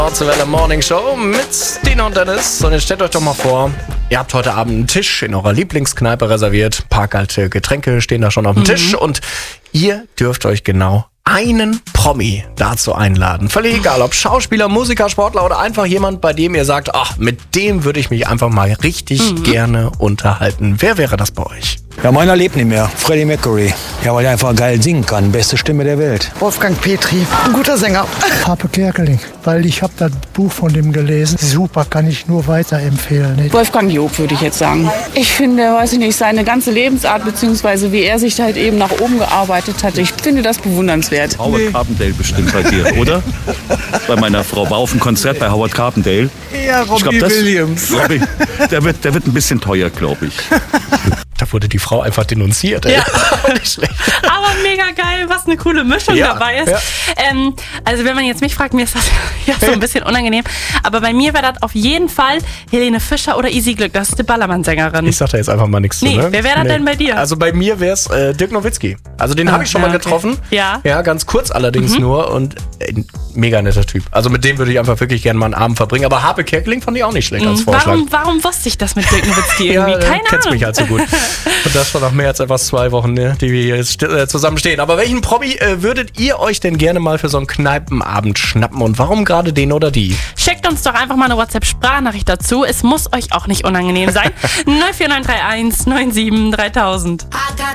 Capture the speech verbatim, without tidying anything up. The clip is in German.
Zur Welle Morning Show mit Dino und Dennis. Und jetzt stellt euch doch mal vor, ihr habt heute Abend einen Tisch in eurer Lieblingskneipe reserviert. Ein paar kalte Getränke stehen da schon auf dem mhm. Tisch. Und ihr dürft euch genau einen Promi dazu einladen. Völlig egal, ob Schauspieler, Musiker, Sportler oder einfach jemand, bei dem ihr sagt, ach, mit dem würde ich mich einfach mal richtig mhm. gerne unterhalten. Wer wäre das bei euch? Ja, meiner lebt nicht mehr. Freddie Mercury. Ja, weil er einfach geil singen kann. Beste Stimme der Welt. Wolfgang Petri. Ein guter Sänger. Harpe Kerkeling. Weil ich habe das Buch von dem gelesen. Super, kann ich nur weiterempfehlen. Wolfgang Job, würde ich jetzt sagen. Ich finde, weiß ich nicht, seine ganze Lebensart, beziehungsweise wie er sich halt eben nach oben gearbeitet hat, ich finde das bewundernswert. Howard nee. Carpendale bestimmt bei dir, oder? Bei meiner Frau. War auf dem Konzert bei Howard Carpendale. Ja, Robbie glaub, das, Williams. Robbie, der, wird, der wird ein bisschen teuer, glaube ich. Da wurde die Frau einfach denunziert. Ey. Ja. Nicht schlecht. Aber mega geil, was eine coole Mischung ja, dabei ist. Ja. Ähm, also wenn man jetzt mich fragt, mir ist das ja so ein bisschen unangenehm. Aber bei mir wäre das auf jeden Fall Helene Fischer oder Easy Glück. Das ist die Ballermann-Sängerin. Ich sag da jetzt einfach mal nichts nee, zu. Ne? Wer wäre das nee. denn bei dir? Also bei mir wäre es äh, Dirk Nowitzki. Also den ah, habe ich schon ja, mal getroffen. Okay. Ja. Ja, ganz kurz allerdings mhm. nur. Und äh, mega netter Typ. Also mit dem würde ich einfach wirklich gerne mal einen Abend verbringen. Aber Harpe Kerkeling fand ich auch nicht schlecht als Vorschlag. Warum, warum wusste ich das mit Dirk Nowitzki irgendwie? Ja, Keine Ahnung. Kennst mich halt so gut. Und das schon nach mehr als etwa zwei Wochen, ne, die wir hier jetzt äh, zusammen stehen. Aber welchen Promi äh, würdet ihr euch denn gerne mal für so einen Kneipenabend schnappen? Und warum gerade den oder die? Schickt uns doch einfach mal eine WhatsApp-Sprachnachricht dazu. Es muss euch auch nicht unangenehm sein. null vier neun drei eins neun sieben dreitausend.